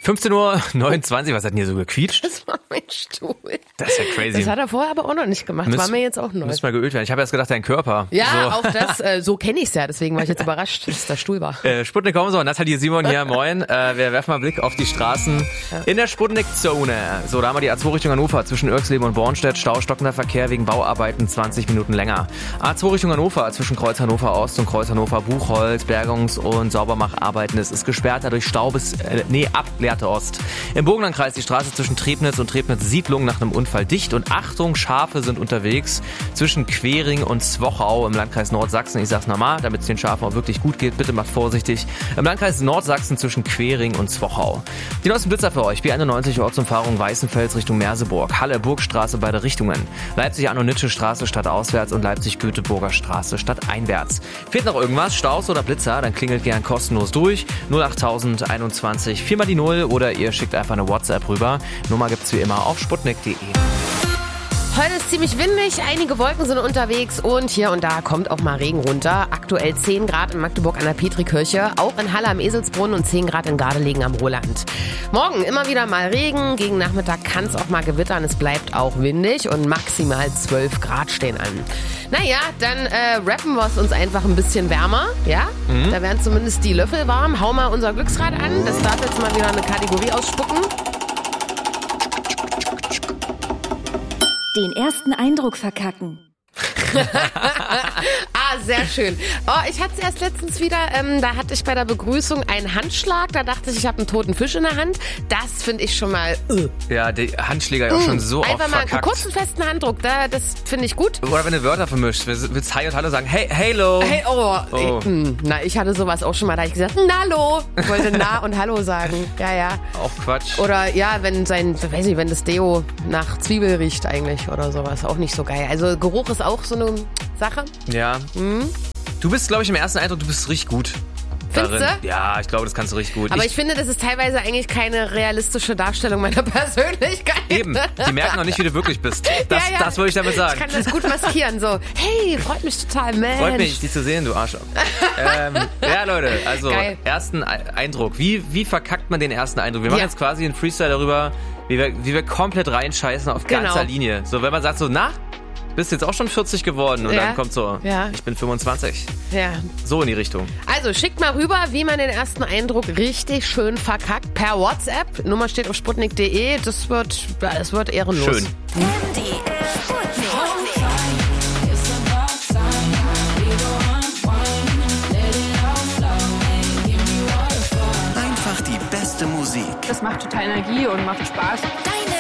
15:29 Uhr, was hat denn hier so gequietscht? Das war mein Stuhl. Das ist ja crazy. Das hat er vorher aber auch noch nicht gemacht. War mir jetzt auch neu. Müsste mal geölt werden. Ich habe erst gedacht, dein Körper. Ja, so. auch das, so kenne ich es ja. Deswegen war ich jetzt überrascht, dass es der Stuhl war. Sputnik Homso, Nathalie, Simon hier, moin. Wir werfen mal einen Blick auf die Straßen in der Sputnik-Zone. So, da haben wir die A2 Richtung Hannover zwischen Irxleben und Bornstedt. Stau, stockender Verkehr wegen Bauarbeiten 20 Minuten länger. A2 Richtung Hannover zwischen Kreuz Hannover Ost und Kreuz Hannover Buchholz. Bergungs- und Saubermacharbeiten. Es ist gesperrt dadurch Stau bis, ab Lehrte Ost. Im Burgenlandkreis die Straße zwischen Trebnitz und Trebnitz-Siedlung nach einem Unfall dicht. Und Achtung, Schafe sind unterwegs zwischen Quering und Zwochau im Landkreis Nordsachsen. Ich sag's nochmal, damit es den Schafen auch wirklich gut geht. Bitte macht vorsichtig. Im Landkreis Nordsachsen zwischen Quering und Zwochau. Die neuesten Blitzer für euch. B91 Ortsumfahrung Weißenfels Richtung Merseburg. Halle, Burgstraße beide Richtungen. Leipzig-Anno-Nitsche Straße stadtauswärts und Leipzig-Göteborger Straße stadteinwärts. Fehlt noch irgendwas? Staus oder Blitzer? Dann klingelt gern kostenlos durch. 08021 4 mal die 0 oder ihr schickt einfach eine WhatsApp rüber. Nummer gibt's wie immer auf sputnik.de. Heute ist ziemlich windig, einige Wolken sind unterwegs und hier und da kommt auch mal Regen runter. Aktuell 10 Grad in Magdeburg an der Petrikirche, auch in Halle am Eselsbrunn und 10 Grad in Gardelegen am Roland. Morgen immer wieder mal Regen, gegen Nachmittag kann es auch mal gewittern, es bleibt auch windig und maximal 12 Grad stehen an. Naja, dann rappen wir es uns einfach ein bisschen wärmer, ja? Da werden zumindest die Löffel warm. Hau mal unser Glücksrad an, das darf jetzt mal wieder eine Kategorie ausspucken. Den ersten Eindruck verkacken. Sehr schön. Oh, ich hatte es erst letztens wieder, da hatte ich bei der Begrüßung einen Handschlag, da dachte ich habe einen toten Fisch in der Hand. Das finde ich schon mal Ja, die Handschläger ja auch schon so einfach oft mal verkackt. einen kurzen, festen Handdruck, das finde ich gut. Oder wenn du Wörter vermischt. Willst Hi und Hallo sagen? Hey, hello. Hey, Na, ich hatte sowas auch schon mal, da habe ich gesagt, Nallo. Ich wollte Na und Hallo sagen. Ja. Auch Quatsch. Oder ja, wenn wenn das Deo nach Zwiebel riecht eigentlich oder sowas, auch nicht so geil. Also Geruch ist auch so eine Sache. Ja. Du bist, glaube ich, im ersten Eindruck, du bist richtig gut. Findest darin. du? Ja, ich glaube, das kannst du richtig gut. Aber ich finde, das ist teilweise eigentlich keine realistische Darstellung meiner Persönlichkeit. Eben, die merken noch nicht, wie du wirklich bist. Das wollte ich damit sagen. Ich kann das gut maskieren, so, hey, freut mich total, Mensch. Freut mich, dich zu sehen, du Arschloch. Ja, Leute, also Geil. Ersten Eindruck. Wie verkackt man den ersten Eindruck? Wir machen jetzt quasi einen Freestyle darüber, wie wir komplett reinscheißen auf ganzer Linie. So, wenn man sagt so, na, bist jetzt auch schon 40 geworden und dann kommt so, ich bin 25. Ja. So in die Richtung. Also schickt mal rüber, wie man den ersten Eindruck richtig schön verkackt per WhatsApp. Nummer steht auf sputnik.de. Das wird ehrenlos. Schön. Einfach die beste Musik. Das macht total Energie und macht Spaß. Deine